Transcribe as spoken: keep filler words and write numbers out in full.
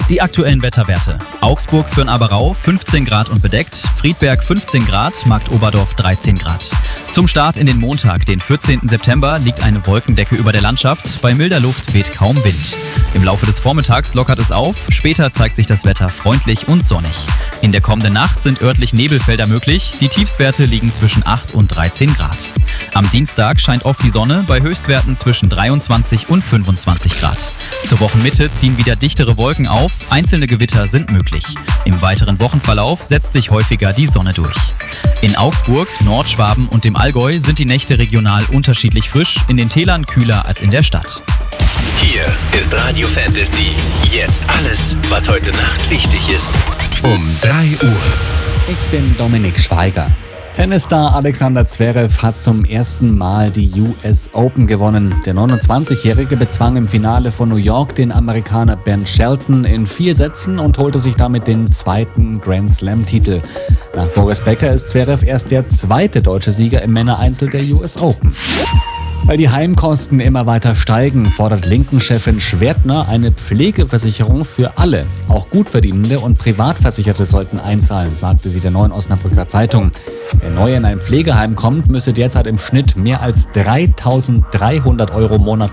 Die aktuellen Wetterwerte. Augsburg für den Aberau fünfzehn Grad und bedeckt, Friedberg fünfzehn Grad, Marktoberdorf dreizehn Grad. Zum Start in den Montag, den vierzehnten September, liegt eine Wolkendecke über der Landschaft. Bei milder Luft weht kaum Wind. Im Laufe des Vormittags lockert es auf, später zeigt sich das Wetter freundlich und sonnig. In der kommenden Nacht sind örtlich Nebelfelder möglich, die Tiefstwerte liegen zwischen acht und dreizehn Grad. Am Dienstag scheint oft die Sonne bei Höchstwerten zwischen dreiundzwanzig und fünfundzwanzig Grad. Zur Wochenmitte ziehen wieder dichtere Wolken auf, einzelne Gewitter sind möglich. Im weiteren Wochenverlauf setzt sich häufiger die Sonne durch. In Augsburg, Nordschwaben und dem Allgäu sind die Nächte regional unterschiedlich frisch, in den Tälern kühler als in der Stadt. Hier ist Radio Fantasy. Jetzt alles, was heute Nacht wichtig ist. Um drei Uhr. Ich bin Dominik Schweiger. Tennisstar Alexander Zverev hat zum ersten Mal die U S Open gewonnen. Der neunundzwanzigjährige bezwang im Finale von New York den Amerikaner Ben Shelton in vier Sätzen und holte sich damit den zweiten Grand Slam-Titel. Nach Boris Becker ist Zverev erst der zweite deutsche Sieger im Männereinzel der U S Open. Weil die Heimkosten immer weiter steigen, fordert Linken-Chefin Schwertner eine Pflegeversicherung für alle. Auch Gutverdienende und Privatversicherte sollten einzahlen, sagte sie der Neuen Osnabrücker Zeitung. Wer neu in ein Pflegeheim kommt, müsse derzeit im Schnitt mehr als dreitausenddreihundert Euro monatlich